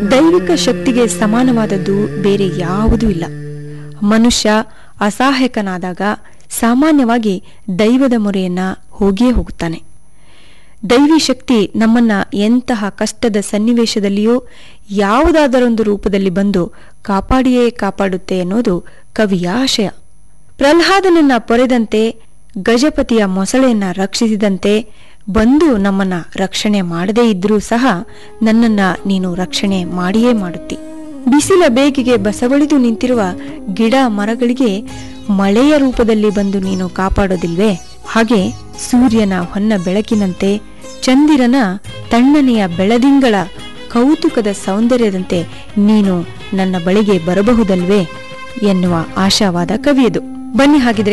ದೈವಿಕ ಶಕ್ತಿಗೆ ಸಮಾನವಾದದ್ದು ಬೇರೆ ಯಾವುದೂ ಇಲ್ಲ. ಮನುಷ್ಯ ಅಸಹಾಯಕನಾದಾಗ ಸಾಮಾನ್ಯವಾಗಿ ದೈವದ ಮೊರೆಯನ್ನ ಹೋಗಿಯೇ ಹೋಗುತ್ತಾನೆ. ದೈವಿ ಶಕ್ತಿ ನಮ್ಮನ್ನ ಎಂತಹ ಕಷ್ಟದ ಸನ್ನಿವೇಶದಲ್ಲಿಯೂ ಯಾವುದಾದರೊಂದು ರೂಪದಲ್ಲಿ ಬಂದು ಕಾಪಾಡಿಯೇ ಕಾಪಾಡುತ್ತೆ ಎನ್ನುವುದು ಕವಿಯ ಆಶಯ. ಪ್ರಹ್ಲಾದನನ್ನ ಪೊರೆದಂತೆ, ಗಜಪತಿಯ ಮೊಸಳೆಯನ್ನ ರಕ್ಷಿಸಿದಂತೆ ಬಂದು ನಮ್ಮನ್ನ ರಕ್ಷಣೆ ಮಾಡದೇ ಇದ್ರೂ ಸಹ ನನ್ನನ್ನ ನೀನು ರಕ್ಷಣೆ ಮಾಡಿಯೇ ಮಾಡುತ್ತಿ. ಬಿಸಿಲ ಬೇಗಿಗೆ ಬಸವಳಿದು ನಿಂತಿರುವ ಗಿಡ ಮರಗಳಿಗೆ ಮಳೆಯ ರೂಪದಲ್ಲಿ ಬಂದು ನೀನು ಕಾಪಾಡೋದಿಲ್ವೇ? ಹಾಗೆ ಸೂರ್ಯನ ಹೊನ್ನ ಬೆಳಕಿನಂತೆ, ಚಂದಿರನ ತಣ್ಣನೆಯ ಬೆಳದಿಂಗಳ ಕೌತುಕದ ಸೌಂದರ್ಯದಂತೆ ನೀನು ನನ್ನ ಬಳಿಗೆ ಬರಬಹುದಲ್ವೇ ಎನ್ನುವ ಆಶಾವಾದ ಕವಿಯದು. ಬನ್ನಿ ಹಾಗಿದ್ರೆ